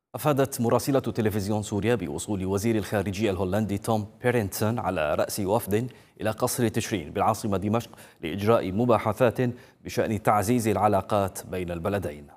أفادت مراسلة تلفزيون سوريا بوصول وزير الخارجية الهولندي توم بيرنتسون على رأس وفد إلى قصر تشرين بالعاصمة دمشق لإجراء مباحثات بشأن تعزيز العلاقات بين البلدين.